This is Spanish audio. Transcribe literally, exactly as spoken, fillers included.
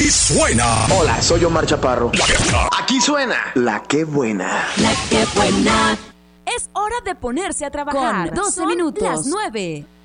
Aquí suena. Hola, soy Omar Chaparro. Aquí suena La Que Buena. La Que Buena. Es hora de ponerse a trabajar. Con doce Son minutos. las nueve.